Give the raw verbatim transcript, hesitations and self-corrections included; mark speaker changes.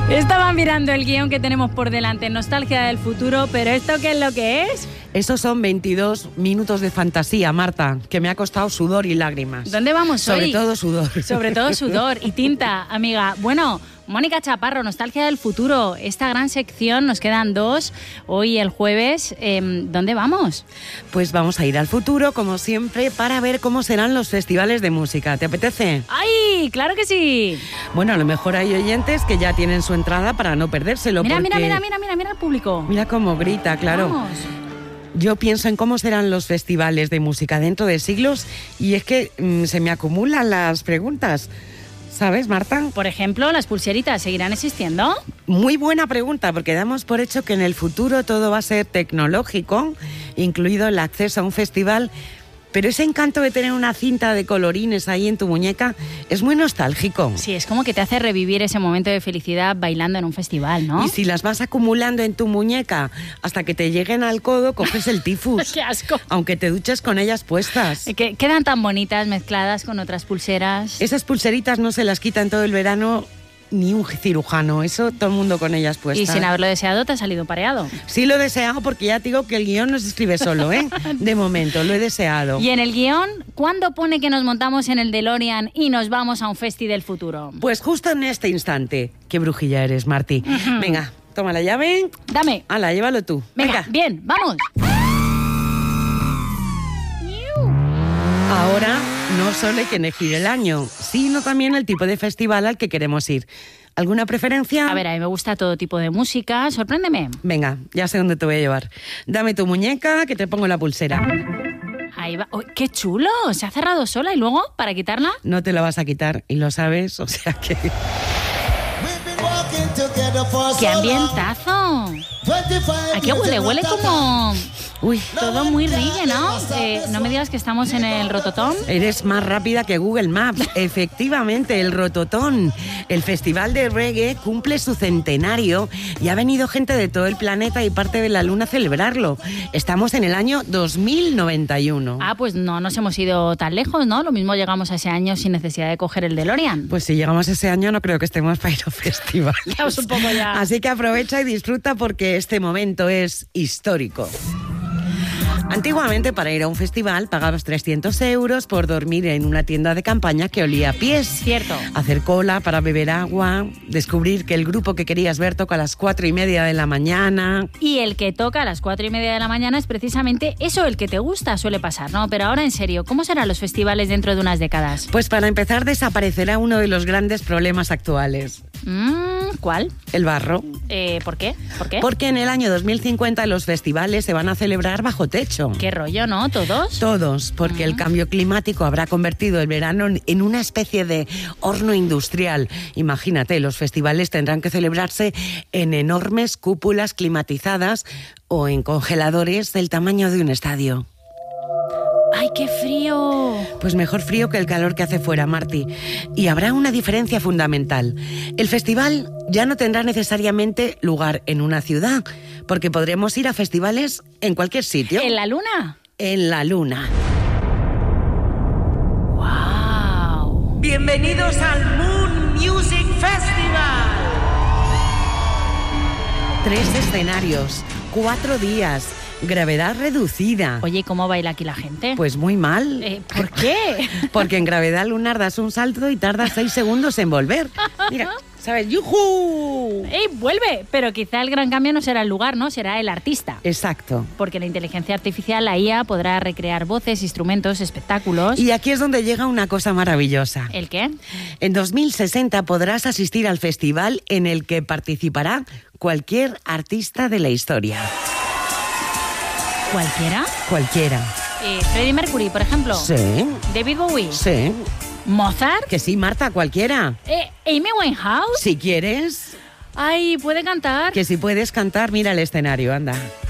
Speaker 1: Estaba mirando el guión que tenemos por delante, Nostalgia del Futuro, pero ¿esto qué es lo que es?
Speaker 2: Esos son veintidós minutos de fantasía, Marta, que me ha costado sudor y lágrimas.
Speaker 1: ¿Dónde vamos
Speaker 2: Sobre
Speaker 1: hoy?
Speaker 2: Sobre todo sudor.
Speaker 1: Sobre todo sudor y tinta, amiga. Bueno, Mónica Chaparro, Nostalgia del Futuro, esta gran sección, nos quedan dos, hoy el jueves. Eh, ¿Dónde vamos?
Speaker 2: Pues vamos a ir al futuro, como siempre, para ver cómo serán los festivales de música. ¿Te apetece?
Speaker 1: ¡Ay, claro que sí!
Speaker 2: Bueno, a lo mejor hay oyentes que ya tienen su entrada para no perdérselo.
Speaker 1: Mira,
Speaker 2: porque...
Speaker 1: mira, mira, mira, mira, mira el público.
Speaker 2: Mira cómo grita, claro.
Speaker 1: Vamos.
Speaker 2: Yo pienso en cómo serán los festivales de música dentro de siglos y es que mmm, se me acumulan las preguntas. ¿Sabes, Marta?
Speaker 1: Por ejemplo, ¿las pulseritas seguirán existiendo?
Speaker 2: Muy buena pregunta, porque damos por hecho que en el futuro todo va a ser tecnológico, incluido el acceso a un festival. Pero ese encanto de tener una cinta de colorines ahí en tu muñeca es muy nostálgico.
Speaker 1: Sí, es como que te hace revivir ese momento de felicidad bailando en un festival, ¿no?
Speaker 2: Y si las vas acumulando en tu muñeca hasta que te lleguen al codo, coges el tifus.
Speaker 1: ¡Qué asco!
Speaker 2: Aunque te duches con ellas puestas.
Speaker 1: Que quedan tan bonitas mezcladas con otras pulseras.
Speaker 2: Esas pulseritas no se las quitan todo el verano ni un cirujano, eso todo el mundo con ellas puestas.
Speaker 1: Y sin haberlo deseado te ha salido pareado.
Speaker 2: Sí lo he deseado porque ya te digo que el guión no se escribe solo, ¿eh? De momento, lo he deseado.
Speaker 1: Y en el guión, ¿cuándo pone que nos montamos en el DeLorean y nos vamos a un festi del futuro?
Speaker 2: Pues justo en este instante. Qué brujilla eres, Martí. Uh-huh. Venga, toma la llave.
Speaker 1: Dame.
Speaker 2: Hala, llévalo tú.
Speaker 1: Venga, Venga. Bien, vamos.
Speaker 2: Ahora no solo hay que elegir el año, sino también el tipo de festival al que queremos ir. ¿Alguna preferencia?
Speaker 1: A ver, a mí me gusta todo tipo de música. Sorpréndeme.
Speaker 2: Venga, ya sé dónde te voy a llevar. Dame tu muñeca que te pongo la pulsera.
Speaker 1: Ahí va. Oh, ¡qué chulo! ¿Se ha cerrado sola y luego para quitarla?
Speaker 2: No te la vas a quitar y lo sabes, o sea que...
Speaker 1: ¡Qué ambientazo! Aquí huele, huele como...
Speaker 2: Uy.
Speaker 1: Todo muy reggae, ¿no? Eh, no me digas que estamos en el Rototón.
Speaker 2: Eres más rápida que Google Maps. Efectivamente, el Rototón. El festival de reggae cumple su centenario y ha venido gente de todo el planeta y parte de la luna a celebrarlo. Estamos en el año dos mil noventa y uno.
Speaker 1: Ah, pues no nos hemos ido tan lejos, ¿no? Lo mismo llegamos a ese año sin necesidad de coger el DeLorean.
Speaker 2: Pues si llegamos a ese año no creo que estemos para ir a festival.
Speaker 1: Estamos un poco ya.
Speaker 2: Así que aprovecha y disfruta porque este momento es histórico. Antiguamente, para ir a un festival, pagabas trescientos euros por dormir en una tienda de campaña que olía a pies.
Speaker 1: Cierto.
Speaker 2: Hacer cola para beber agua, descubrir que el grupo que querías ver toca a las cuatro y media de la mañana.
Speaker 1: Y el que toca a las cuatro y media de la mañana es precisamente eso, el que te gusta, suele pasar, ¿no? Pero ahora, en serio, ¿cómo serán los festivales dentro de unas décadas?
Speaker 2: Pues para empezar, desaparecerá uno de los grandes problemas actuales.
Speaker 1: Mm, ¿Cuál?
Speaker 2: El barro.
Speaker 1: Eh, ¿Por qué? ¿Por qué?
Speaker 2: Porque en el año dos mil cincuenta los festivales se van a celebrar bajo techo.
Speaker 1: ¿Qué rollo, no? ¿Todos?
Speaker 2: Todos, porque uh-huh. el cambio climático habrá convertido el verano en una especie de horno industrial. Imagínate, los festivales tendrán que celebrarse en enormes cúpulas climatizadas o en congeladores del tamaño de un estadio.
Speaker 1: ¡Ay, qué frío!
Speaker 2: Pues mejor frío que el calor que hace fuera, Marti. Y habrá una diferencia fundamental. El festival ya no tendrá necesariamente lugar en una ciudad, porque podremos ir a festivales en cualquier sitio.
Speaker 1: ¿En la luna?
Speaker 2: En la luna.
Speaker 1: ¡Wow!
Speaker 2: Bienvenidos al Moon Music Festival. Tres escenarios, cuatro días... Gravedad reducida.
Speaker 1: Oye, ¿cómo baila aquí la gente?
Speaker 2: Pues muy mal.
Speaker 1: Eh, ¿Por qué?
Speaker 2: Porque en gravedad lunar das un salto y tardas seis segundos en volver. Mira, ¿sabes? ¡Yujú!
Speaker 1: ¡Ey, vuelve! Pero quizá el gran cambio no será el lugar, ¿no? Será el artista.
Speaker 2: Exacto.
Speaker 1: Porque la inteligencia artificial, la I A, podrá recrear voces, instrumentos, espectáculos.
Speaker 2: Y aquí es donde llega una cosa maravillosa.
Speaker 1: ¿El qué?
Speaker 2: En dos mil sesenta podrás asistir al festival en el que participará cualquier artista de la historia.
Speaker 1: ¿Cualquiera?
Speaker 2: Cualquiera.
Speaker 1: Eh, ¿Freddie Mercury, por ejemplo?
Speaker 2: Sí.
Speaker 1: ¿David Bowie?
Speaker 2: Sí.
Speaker 1: ¿Mozart?
Speaker 2: Que sí, Marta, cualquiera.
Speaker 1: Eh, ¿Amy Winehouse?
Speaker 2: Si quieres.
Speaker 1: Ay, ¿puede cantar?
Speaker 2: Que si puedes cantar, mira el escenario, anda.